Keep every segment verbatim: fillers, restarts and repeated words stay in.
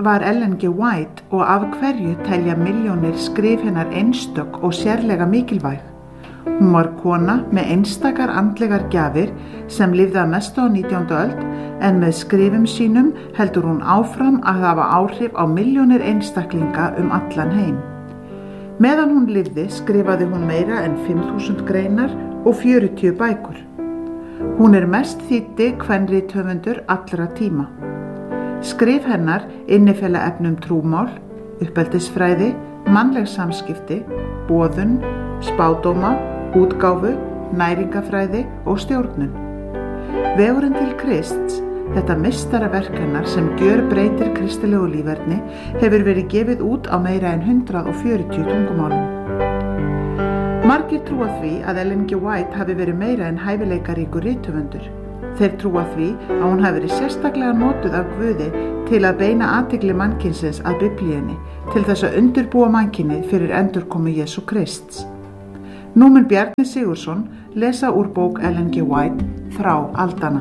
var Ellen G. White og af hverju telja milljónir skrif hennar einstök og sérlega mikilvæg? Hún var kona með einstakar andlegar gjafir sem lifði að mestu á nítjándu öld en með skrifum sínum heldur hún áfram að hafa áhrif á milljónir einstaklinga um allan heim. Meðan hún lifði skrifaði hún meira en fimm þúsund greinar og fjörutíu bækur. Hún er mest þýddi kvenrithöfundur allra tíma. Skrif hennar innifela efnum trúmál, uppeldisfræði, mannleg samskipti, boðun, spádóma, útgáfu, næringafræði og stjórnun. Vegurinn til Krists, þetta meistaraverk hennar sem gjörbreytir kristilegu líferni, hefur verið gefið út á meira en hundrað og fjörutíu tungumálum. Margir trúa því að Ellen G. White hafi verið meira en hæfileikaríkur rithöfundur. Þeir trúa því að hún hafi verið sérstaklega notuð af Guði til að beina athygli mannkynsins að Biblíunni, til þess að undirbúa mannkynið fyrir endurkomu Jesú Krists. Nú mun Bjarni Sigurðsson lesa úr bók Ellen G. White, Þrá aldanna.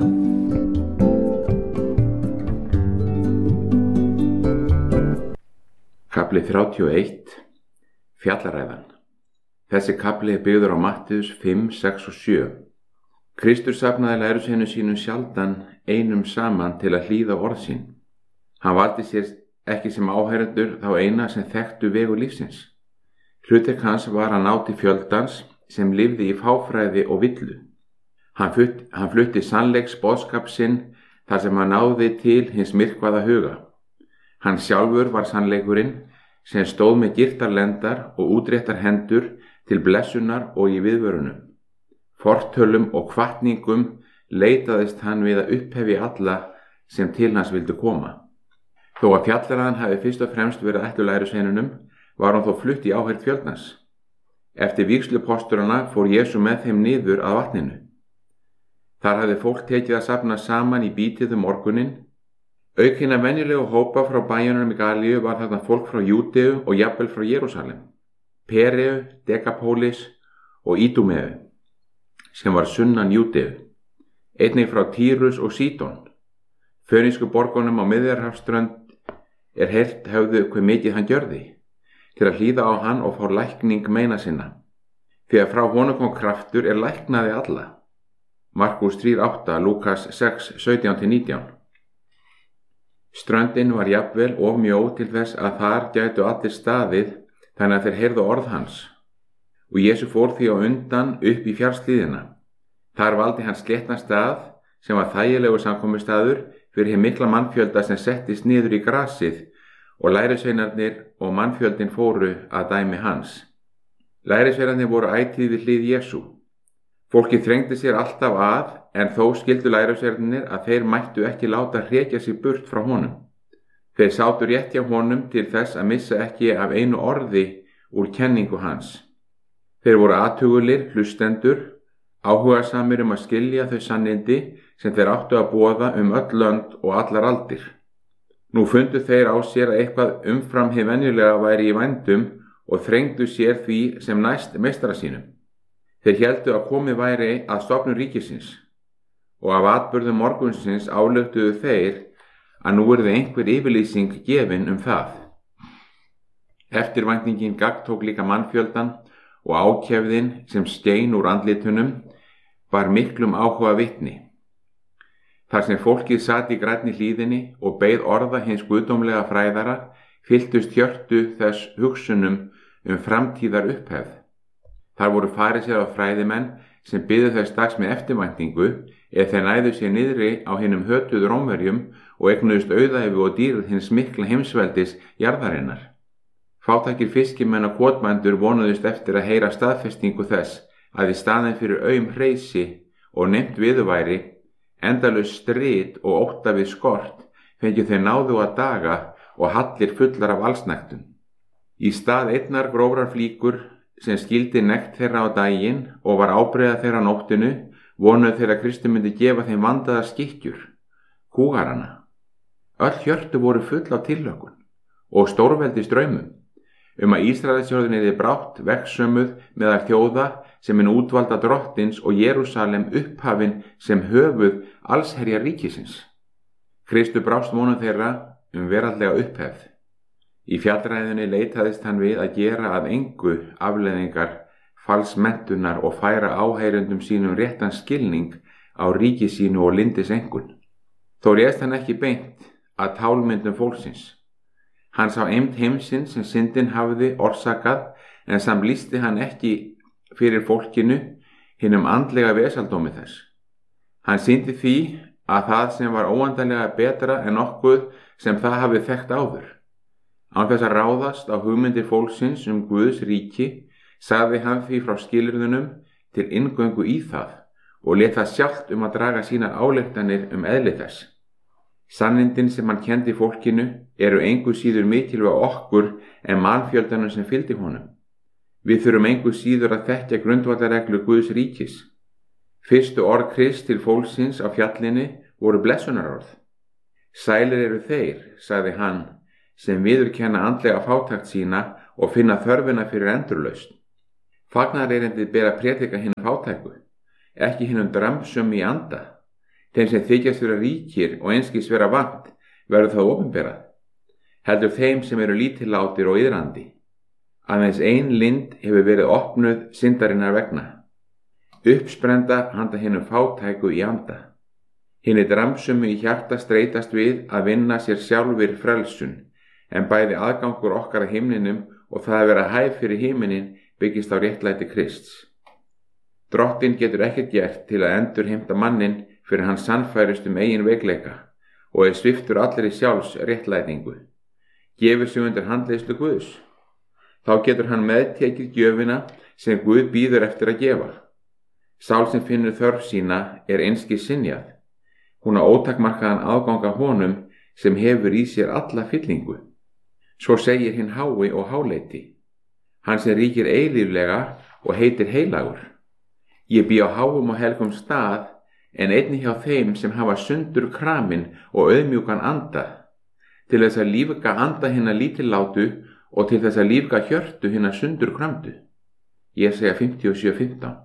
Kafli þrjátíu og eitt. Fjallaræðan. Þessi kafli er byggður á Mattheus fimm, sex og sjö. Kristur safnaði lærjusveinum sínum sjaldan einum saman til að hlýða orð sín. Hann valdi sér ekki sem áheyrendur þá eina sem þekktu vegu lífsins. Hlutverk hans var að ná til fjöldans sem lifði í fáfræði og villu. Hann, flutt, hann flutti sannleiks boðskap sinn þar sem hann náði til hins myrkvaða huga. Hann sjálfur var sannleikurinn sem stóð með girtar lendar og útréttar hendur til blessunar og í viðvörunum. Fortölum og hvatningum leitaðist hann við að upphefja alla sem til hans vildu koma. Þó að fjallaræðan hafi fyrst og fremst verið ætluð lærjusveinunum, var hann þó flutt í áheyrn fjöldans. Eftir vígslupósturana fór Jesú með þeim niður að vatninu. Þar hafði fólk tekið að safna saman í bítið um morguninn. Auk hinna venjulegu hópa frá bæjunum í Galíu var þarna fólk frá Júdeu og jafnvel frá Jerúsalem, Pereu, Dekapólis og Ídúmeu, sem var sunnan Júdeu, einnig frá Tírus og Sídon. Fönísku borgunum á Miðjarðarhafsströnd er heyrt höfðu hve mikið hann gjörði, til að hlýða á hann og fá lækning meina sinna. Því að frá honum kom kraftur er læknaði alla. Markús þrjú átta, Lúkas sex, sautján til nítján. Ströndin var jafnvel of mjó til þess að þar gætu allir staðið, þannig að þeir heyrðu orð hans. Og Jesú fór því á undan upp í fjallshlíðina. Þar valdi hann sléttan stað sem var þægilegu samkomustaður fyrir hið mikla mannfjölda sem settist niður í grasið og lærisveinarnir og mannfjöldin fóru að dæmi hans. Lærisveinarnir voru ætíð við hlið Jesú. Fólkið þrengdi sér alltaf að, en þó skildu lærisveinarnir að þeir mættu ekki láta hrekja sig burt frá honum. Þeir sátu rétt hjá honum til þess að missa ekki af einu orði úr kenningu hans. Þeir voru athugulir, hlustendur, áhugasamir um að skilja þau sannindi sem þeir áttu að boða um öll lönd og allar aldir. Nú fundu þeir á sér að eitthvað umfram hið venjulega væri í vændum og þrengdu sér því sem næst meistara sínum. Þeir héldu að komið væri að stofnun ríkisins og af atburðum morgunsins ályktuðu þeir að nú yrði einhver yfirlýsing gefin um það. Eftirvæntingin gagntók líka mannfjöldan og ákefðin sem skein úr andlitunum var miklum áhuga vitni. Þar sem fólkið sat í grænni hlíðinni og beið orða hins guðdómlega fræðara, fylltust hjörtu þess hugsunum um framtíðar upphefð. Þar voru farisér á fræðimenn sem biðu þess dags með eftirvæntingu eða þeir næðu sér niðri á hinum hötuðu Rómverjum og eignuðust auðæfi og dýrð hins mikla heimsveldis jarðarinnar. Fátækir fiskimenn og kotbændur vonuðust eftir að heyra staðfestingu þess að í staðinn fyrir aum hreysi og nefnt viðurværi, endalaus strit og ótta við skort fengju þeir náðu að daga og hallir fullar af allsnægtum. Í stað einnar grófrar flíkur sem skildi nekt þeirra á daginn og var ábreiða þeirra á nóttinu, vonuðu þeirra Kristi myndi gefa þeim vandaðar skikkjur, kúgarana. Öll hjörtu voru full af tillökun og stórveldi straumum um að Ísraelsjörðin yrði brátt verksömuð meðal þjóða sem hinn útvalda drottins og Jerúsalem upphafin sem höfuð allsherjar ríkisins. Kristu brást vonum þeirra um veraldlega upphefð. Í fjallræðunni leitaðist hann við að gera að engu afleiðingar falsmenntunar og færa áheyrendum sínum réttan skilning á ríki sínu og lindisengun. Þó réðst hann ekki beint að tálmyndum fólksins. Hann sá eymd heimsins sem syndin hafði orsakað, en samt lýsti hann ekki fyrir fólkinu hinum andlega vesaldómi þess. Hann sýndi því að það sem var óendanlega betra en nokkuð sem það hafi þekkt áður. Án þess að ráðast á hugmyndir fólksins um Guðs ríki, sagði hann því frá skilyrðunum til inngöngu í það og lét það sjálft um að draga sínar ályktanir um eðli þess. Sannindin sem hann kendi fólkinu eru engu síður mikilvæg okkur en mannfjöldanum sem fylgdi honum. Við þurfum engu síður að þekkja grundvallarreglu Guðs ríkis. Fyrstu orð Krists til fólksins á fjallinni voru blessunarorð. Sælir eru þeir, sagði hann, sem viðurkenna andlega fátækt sína og finna þörfina fyrir endurlausn. Fagnaðarerindið ber að prédika hinum fátæku, ekki hinum dramsum í anda. Þeim sem þykjast vera ríkir og einskis vera vant verður það opinberað. Heldur þeim sem eru lítillátir og iðrandi. Aðeins ein lind hefur verið opnuð syndarinnar vegna. Uppsprenda handa hinum fátæku í anda. Hinni dramsumu í hjarta streitast við að vinna sér sjálfur frelsun, en bæði aðgangur okkar að himninum og það að vera hæf fyrir himinin byggist á réttlæti Krists. Drottinn getur ekkert gert til að endurheimta mannin fyrir hann sannfærist um eigin veikleika og er sviptur allri sjálfs réttlætingu. Gefur sig undir handleiðslu Guðs. Þá getur hann meðtekið gjöfina sem Guð býður eftir að gefa. Sál sem finnur þörf sína er einskis synjað. Hún á ótakmarkaðan aðgang að honum sem hefur í sér alla fyllingu. Svo segir hinn hái og háleiti. Hann sem ríkir eilíflega og heitir heilagur. Ég bý á háum og helgum stað, en einnig hjá þeim sem hafa sundur kramin og auðmjúkan anda, til þess að lífga anda hinna lítillátu og til þess að lífga hjörtu hinna sundur kramdu. Jesæja fimmtíu og sjö fimmtán.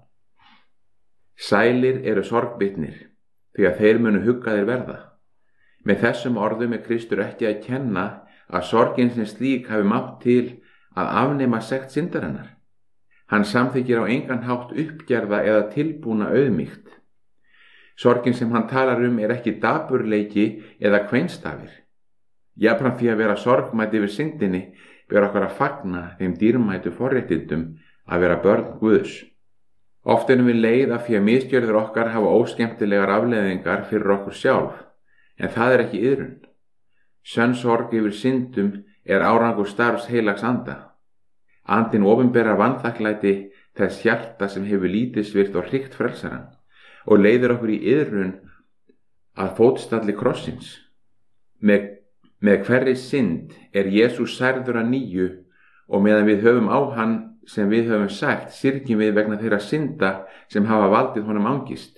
Sælir eru sorgbitnir, því að þeir munu huggaðir verða. Með þessum orðum er Kristur ekki að kenna að sorgin sem slík hafi mátt til að afnema sekt syndarinnar. Hann samþykir á engan hátt uppgerða eða tilbúna auðmýkt. Sorgin sem hann talar um er ekki daburleiki eða kveinstafir. Jafnframt því að vera sorgmætt yfir syndinni ber okkar að fagna þeim dýrmætu forréttindum að vera börn Guðs. Oft erum við leið af því að misgjörður okkar hafa óskemmtilegar afleiðingar fyrir okkur sjálf, en það er ekki iðrun. Sönn sorg yfir syndum er árangur starfs heilags anda. Andinn opinberar vanþakklæti þess hjarta sem hefur lítilsvirt og hrygt frelsarann og leiðir okkur í iðrun að fótstalli krossins. Með, með hverri synd er Jesús særður að nýju og meðan við höfum á hann sem við höfum sagt, syrgjum við vegna þeirra synda sem hafa valdið honum angist.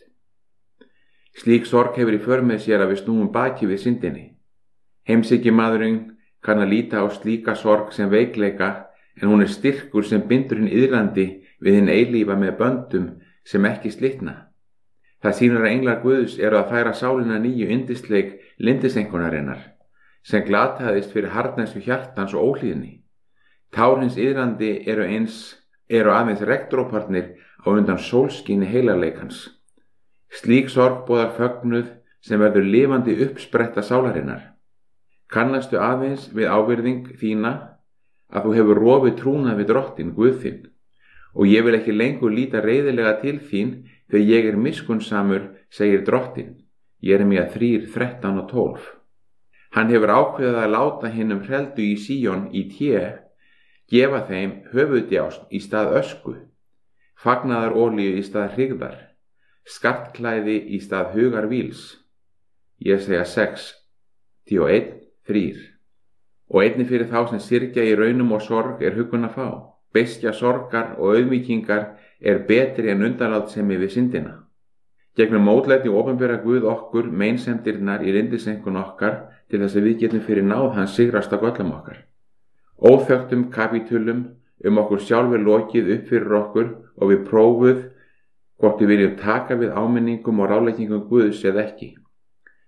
Slík sorg hefur í för með sér að við snúum baki við syndinni. Heimshyggjumaðurinn kann að líta á slíka sorg sem veikleika, en hún er styrkur sem bindur hinn iðrandi við hinn eilífa með böndum sem ekki slitna. Það sýnir að englar Guðs eru að færa sálina nýju yndisleik lindisengunarinnar, sem glataðist fyrir harðnæsku hjartans og óhlýðni. Tár hins iðrandi eru eins, eru aðeins regndróparnir á undan sólskíni heilarleikans. Slík sorg boðar fögnuð sem verður lifandi uppspretta sálarinnar. Kannastu aðeins við ávirðing þína að þú hefur rofið trúna við Drottinn Guð þinn, og ég vil ekki lengur líta reiðilega til þín þegar ég er miskunnsamur, segir Drottinn. Jeremía þrjú, þrettán og tólf. Hann hefur ákveðið að láta hinum hreldu í Síón í té, gefa þeim höfuðdjást í stað ösku, fagnaðarolíu í stað hrygðar, skattklæði í stað hugarvíls. Jesæja sex, tíu og einn, þrír. Og einnig fyrir þá sem syrgja í raunum og sorg er huggun að fá. Beiskja sorgar og auðmýkingar er betri en undanlátsemi við syndina. Gegnum mótlæti og opinbera Guð okkur meinsemdirnar í lindisenkun okkar til þess að við getum fyrir náð hans sigrast á göllum okkar. Óþögtum kapítulum um okkur sjálfur lokið upp fyrir okkur og við prófuð hvort við viljum taka við áminningum og ráðleggingum Guðs eða ekki.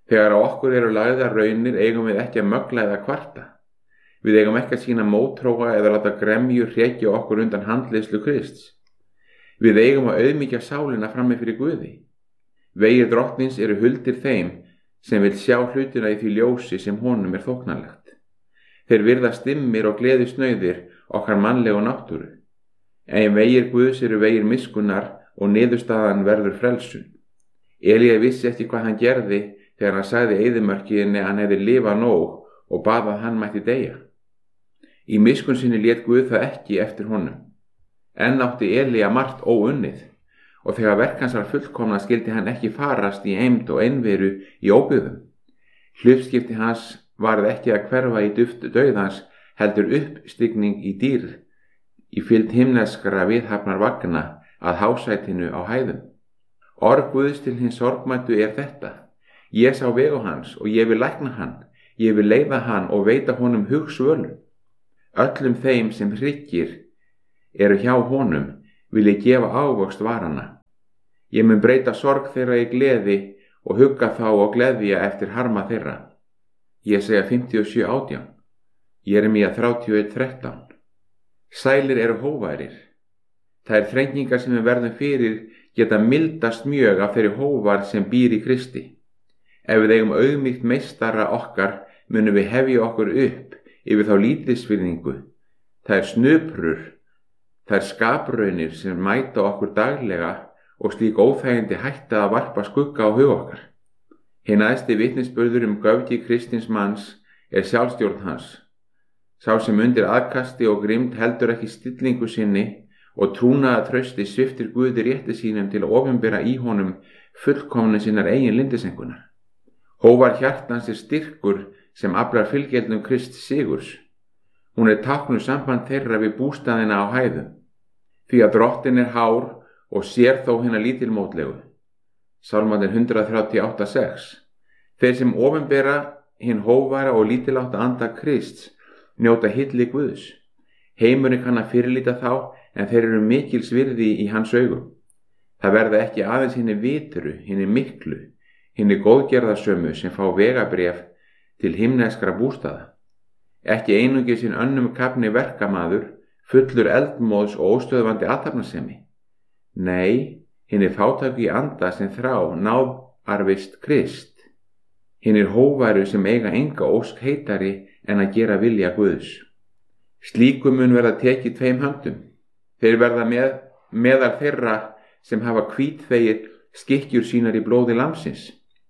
Þegar á okkur eru lagðar raunir eigum við ekki að mögla eða kvarta. Við eigum ekki að sýna mótróa eða láta gremju hrekja okkur undan handleiðslu Krists. Við eigum að auðmýkja sálina frammi fyrir Guði. Vegir drottins eru huldir þeim sem vil sjá hlutina í því ljósi sem honum er þóknanlegt. Þeir virða stimmir og gleði snauðir okkar mannlegu náttúru. En vegir Guðs eru vegir miskunnar og niðurstaðan verður frelsun. Elía vissi ekki hvað hann gerði þegar hann sagði eyðimörkinni að hann hefði lifað nóg og bað að hann mætti deyja. Í miskun sinni lét Guð það ekki eftir honum. Enn átti Elía margt óunnið og þegar verk hans var fullkomna skildi hann ekki farast í eymd og einveru í óbyggðum. Hlutskipti hans varð ekki að hverfa í duft dauðans, heldur uppstigning í dýr, í fylgd himneskra viðhafnar vagna að hásætinu á hæðum. Orð Guðs til hins sorgmæddu er þetta: Ég sá vegu hans og ég vil lækna hann, ég vil leiða hann og veita honum hugsvölu. Öllum þeim sem hryggir eru hjá honum vil ég gefa ávöxt varana. Ég mun breyta sorg þeirra í gleði og hugga þá og gleðja eftir harma þeirra. Ég segja fimmtíu og sjö átján. Jeremía þrjátíu og eitt þrettán. Sælir eru hóværir. Það er þrengingar sem við verðum fyrir geta mildast mjög af þeirri hóvar sem býr í Kristi. Ef við eigum auðmýkt meistara okkar munum við hefja okkur upp yfir þá lítilsvirðingu. Það er snuprur, það er skapraunir sem mæta okkur daglega og slík óþægindi hætta að varpa skugga á hug okkar. Hinn æðsti vitnisburður um göfgi kristins manns er sjálfstjórn hans. Sá sem undir aðkasti og grimmd heldur ekki stillingu sinni og trúnaða trausti sviptir Guði rétti sínum til að opinbera í honum fullkomnu sinnar eigin lindisengunar. Hóvar hjartans er styrkur sem aflar fylgjeldum Krist sigurs. Hún er táknu samband þeirra við bústaðina á hæðum. Því að drottin er hár og sér þó hina lítilmótlegu. Sálmarnir hundrað þrjátíu og átta sex. Þeir sem opinbera hinn hóvara og lítilátta anda Krists njóta hylli Guðs. Heimurinn kann að fyrirlíta þá, en þeir eru mikils virði í hans augum. Það verða ekki aðeins hinni vitru, hinni miklu, hinni góðgerðasömu sem fá vegabréf til himneskra bústaða. Ekki einungis hinn önnum kafni verkamaður, fullur eldmóðs og óstöðvandi athafnasemi. Nei, hinni fátæku í anda sem þrá náðarvist Krist. Hinnir hóværu sem eiga enga ósk heitari en að gera vilja Guðs. Slíkum mun verða tekið tveim höndum. Þeir verða með, meðal þeirra sem hafa hvítþvegið skikkjur sínar í blóði lamsins.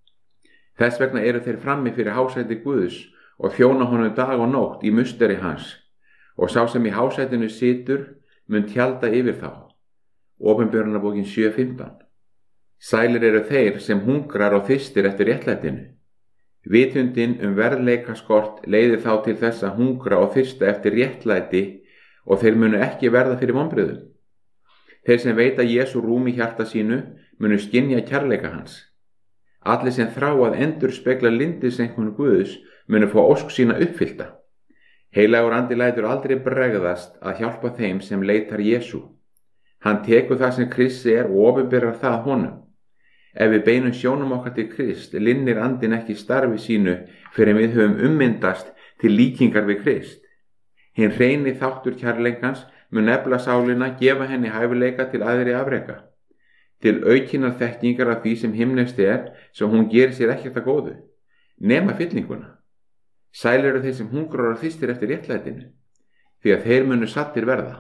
Þess vegna eru þeir frammi fyrir hásæti Guðs og þjóna honum dag og nótt í musteri hans, og sá sem í hásætinu situr mun tjalda yfir þá. Opinberunarbókin sjö fimmtán. Sælir eru þeir sem hungrar og þyrstir eftir réttlætinu. Vitundin um verðleika skort leiðir þá til þess að hungra og þyrsta eftir réttlæti og þeir munu ekki verða fyrir vonbrigðum. Þeir sem veita Jesú rúm í hjarta sínu munu skynja kærleika hans. Allir sem þrá að endurspegla lindisenkun Guðs munu fá ósk sína uppfyllta. Heilagur andi lætur aldrei bregðast að hjálpa þeim sem leitar Jesú. Hann tekur það sem Krist er og opinberar það honum. Ef við beinum sjónum okkar til Krist, linnir andinn ekki starfi sínu fyrir við höfum ummyndast til líkingar við Krist. Hinn hreini þáttur kærleikans mun efla sálina, gefa henni hæfileika til æðri afreka, til aukinnar þekkingar af því sem himnesk er, svo hún gerir sér ekkert að góðu, nema fyllinguna. Sæl eru þeir sem hungrar og þyrstir eftir réttlætinu, því að þeir munu sattir verða.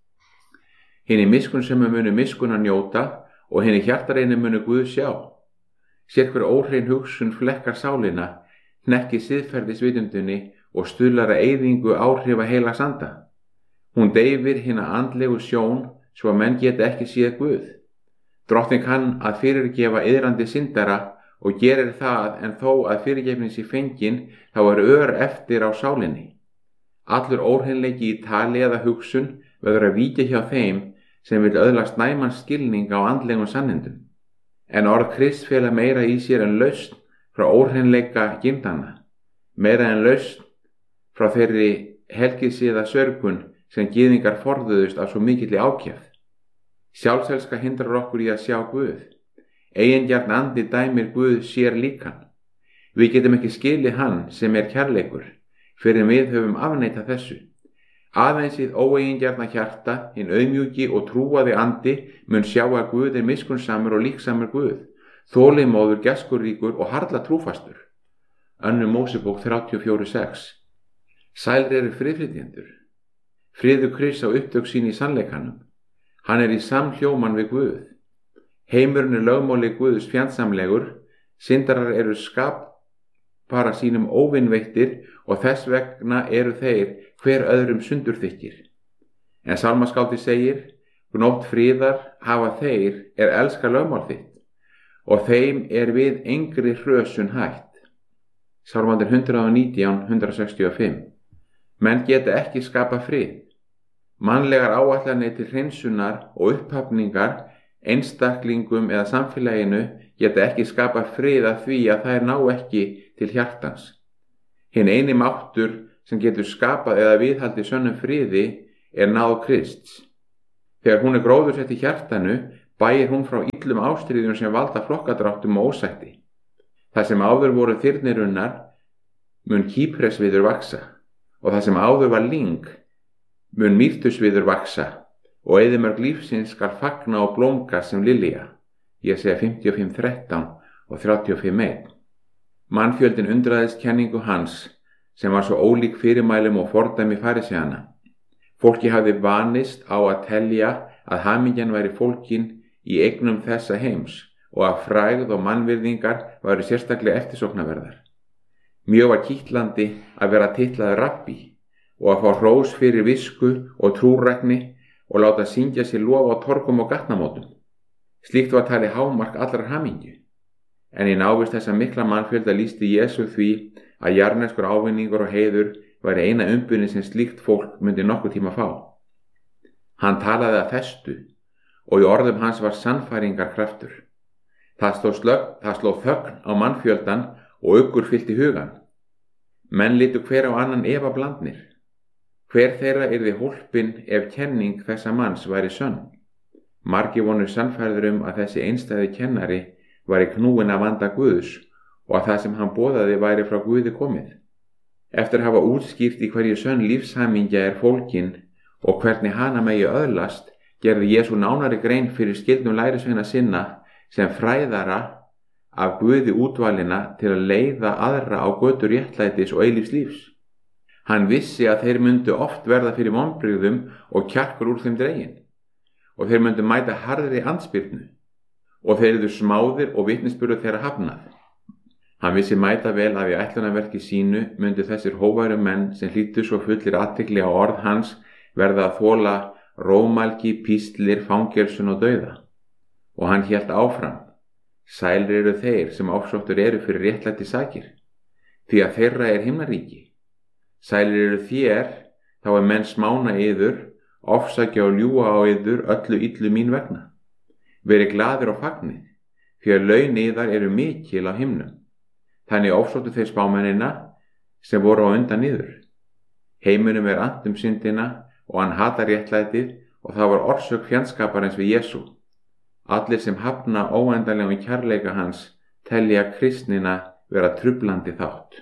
Hinni miskunnsömu munu miskunna njóta og henni hjartareinu munu Guð sjá. Sér hver óhrein hugsun flekkar sálina, hnekki siðferðisvitundinni og stuðlar að eyðingu áhrifa heilags anda. Hún deyfir hina andlegu sjón svo að menn geta ekki séð Guð. Drottinn kann að fyrirgefa iðrandi syndara og gerir það, en þó að fyrirgefnin sé fengin þá er ör eftir á sálinni. Allur óhreinleiki í tali eða hugsun verður að víkja hjá þeim sem vil öðlast næman skilning á andlegum sannindum. En orð Krist fela meira í sér en lausn frá óhreinleika gindana, meira en lausn frá þeirri helgisiða sörgun sem gyðingar forðuðust af svo mikilli ákefð. Sjálfselska hindrar okkur í að sjá Guð. Eigingjarn andi dæmir Guð sér líkan. Við getum ekki skilið hann sem er kærleikur, fyrir við höfum afneitað þessu. Aðeins hið óeigingjarna hjarta, hinn auðmjúki og trúaði andi mun sjá að Guð er miskunnsamur og líksamur Guð, þolinmóður, gæskuríkur og harla trúfastur. Önnur Mósebók þrjátíu og fjögur sex. Sælir eru friðflytjendur. Friður Krists á upptök sín í sannleikanum. Hann er í samhljóman við Guð. Heimurinn er lögmáli Guðs fjandsamlegur, syndarar eru skapara sínum óvinveittir og þess vegna eru þeir hver öðrum sundurþykkir. En sálmaskáldi segir, gnótt friðar hafa þeir er elska lögmál þitt og þeim er við engri hrösun hætt. Sálmandir hundrað og nítján, hundrað sextíu og fimm. Menn geta ekki skapa frið. Mannlegar áætlanir til hreinsunar og upphafningar einstaklingum eða samfélaginu geta ekki skapa frið af því að þær ná ekki til hjartans. Hinn eini máttur sem getur skapað eða viðhaldið sönnum friði er náð Krists. Þegar hún er gróðursett í hjartanu, bæir hún frá illum ástríðum sem valda flokkadráttum og ósætti. Það sem áður voru þyrnirunnar mun kýpresviður vaksa og það sem áður var lyng mun mýrtusviður vaksa og eyðimörk lífsins skal fagna og blómga sem lilja. Ég segja fimmtíu og fimm þrettán og þrjátíu og fimm eitt. Mannfjöldin undraðist kenningu hans sem var svo ólík fyrirmælum og fordæmi farisæana. Fólki hafði vanist á að telja að hamingjan væri fólkin í eignum þessa heims og að frægð og mannvirðingar væru sérstaklega eftirsóknarverðar. Mjög var kitlandi að vera titlaður rabbi og að fá hrós fyrir visku og trúrækni og láta syngja sér lof á torgum og gatnamótum. Slíkt var talið hámark allrar hamingju. En í návist þessa mikla mannfjölda lýsti Jesú því að jarðneskur ávinningur og heiður væri eina umbunni sem slíkt fólk myndi nokkuð tíma fá. Hann talaði að festu og í orðum hans var sannfæringarkraftur. Það sló, slög, það sló þögn á mannfjöldan og uggur fyllti hugan. Menn litu hver á annan efa blandnir. Hver þeirra yrði hólpin ef kenning þessa manns væri sönn. Margir voru sannfærðir um að þessi einstæði kennari væri knúinn af anda Guðs og að það sem hann boðaði væri frá Guði komið. Eftir að hafa útskýrt í hverju sönn lífshamingja er fólkin og hvernig hana megi öðlast, gerði Jesú nánari grein fyrir skyldum lærisveina sinna sem fræðara af Guði útvalina til að leiða aðra á götur réttlætis og eilífs lífs. Hann vissi að þeir myndu oft verða fyrir vonbrigðum og kjarkur úr þeim dregin og þeir myndu mæta harðri andspyrnu og þeir yrðu smáðir og vitnisburður þeirra hafnað. Hann vissi mæta vel að í ætlunarverki sínu myndu þessir hóværu menn sem hlýttu svo fullir athygli á orð hans verða að þola rómælgi, píslir, fangelsun og dauða. Og hann hélt áfram, sælir eru þeir sem ofsóttur eru fyrir réttlæti sakir, því að þeirra er himnaríki. Sælir eru þér, þá er menn smána yður, ofsækja og ljúga á yður öllu illu mín vegna. Verið glaðir og fagnir, því að laun yðar eru mikil á himnum. Þannig ofsóttu þeir spámennina sem voru á undan yður. Heiminum er annt um syndina og hann hatar réttlætið og það var orsök fjandskaparins við Jesú. Allir sem hafna óendanlegum kærleika hans telja kristnina vera trublandi þátt.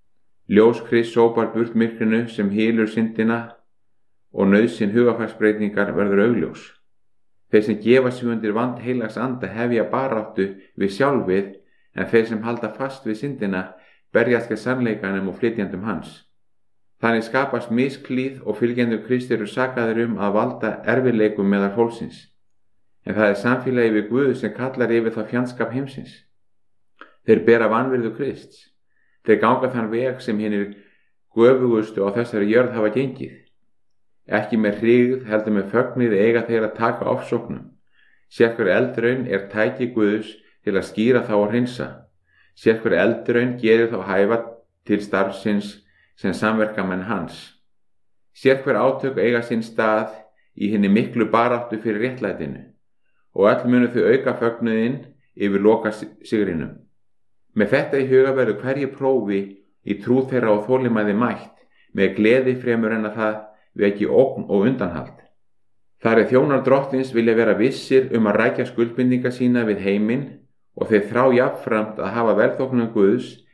Ljós Krists sópar burt myrkrinu sem hylur syndina og nauðsyn hugarfarsbreytingar verður augljós. Þeir sem gefa sig undir vand heilags anda hefja baráttu við sjálfið en þeir sem halda fast við syndina berjast gegn sannleikanum og flytjendum hans. Þannig skapast misklíð og fylgjendur Kristi eru sakaðir um að valda erfiðleikum meðal fólksins. En það er samfélagi við Guð sem kallar yfir það fjandskap heimsins. Þeir bera vanvirðu Krists. Þeir ganga þann veg sem hinir göfugustu á þessari jörð hafa gengið. Ekki með hryggð heldur með fögnið eiga þeir að taka ofsóknum. Sérhver eldraun er tæki Guðs til að skýra þá og hreinsa. Sérhver eldraun gerir þá hæfa til starfsins sem samverkamenn hans. Sérhver átök eiga sinn stað í hinni miklu baráttu fyrir réttlætinu og öll munu þau auka fögnuðinn yfir loka sigrinum. Með þetta í huga verður hverju prófi í trú þeirra og þolinmæði mætt með gleði fremur en að það veki ógn og undanhald. Þar er þjónar drottins vilja vera vissir um að rækja skuldbindinga sína við heiminn og þeir þrá jafnframt að hafa velþóknun Guðs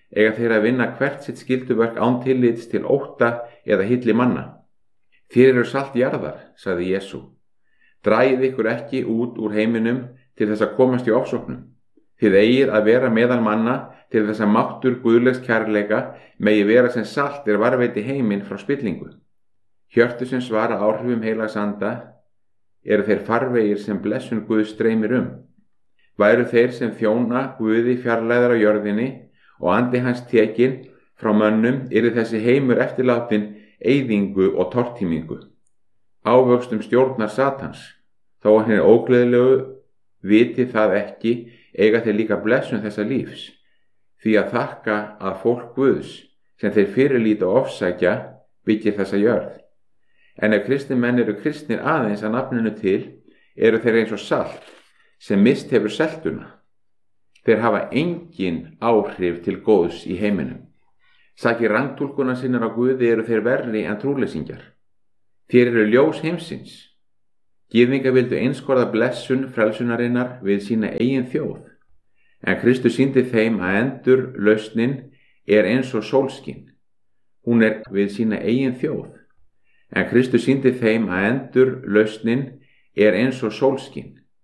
eiga þeir að vinna hvert sitt skylduverk án tillits til ótta eða hilli manna. Þér eru salt jarðar, sagði Jesú. Dragið ykkur ekki út úr heiminum til þess að komast í ofsóknum. Þið eigið að vera meðal manna til þess að máttur guðlegs kærleika megi vera sem salt er varveiti heiminn frá spillingu. Hjörtu sem svara áhrifum heilags anda eru þeir farvegir sem blessun Guðs streymir um. Væru þeir sem þjóna Guði fjarlæðar á jörðinni og andi hans tekinn frá mönnum yrði þessi heimur eftirlátin eyðingu og tortímingu. Ávöxtum stjórnar Satans, þó að henni ógleðilegu viti það ekki, eiga þeir líka blessun þessa lífs, því að þakka að fólk Guðs sem þeir fyrirlíta og ofsækja byggir þessa jörð. En ef kristnir menn eru kristnir aðeins að nafninu til, eru þeir eins og salt sem mist hefur seltuna. Þeir hafa engin áhrif til góðs í heiminum. Sakir rangtúlkuna sinnar á Guði eru þeir verri en trúleysingjar. Þeir eru ljós heimsins. Gyðingar vildu einskorða blessun frelsunarinnar við sína eigin þjóð. En Kristus sýndi þeim að endur lausnin er eins og sólskin. Hún er við sína eigin þjóð. En Kristus sýndi þeim að endur lausnin er eins og sólskin.